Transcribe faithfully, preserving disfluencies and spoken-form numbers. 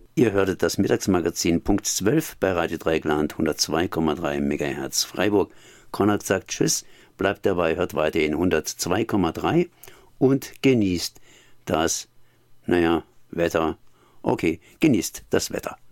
Ihr hörtet das Mittagsmagazin Punkt zwölf bei Radio Dreieckland hundertzwei Komma drei Megahertz Freiburg. Konrad sagt Tschüss, bleibt dabei, hört weiterhin hundertzwei Komma drei und genießt das, naja, Wetter. Okay, genießt das Wetter.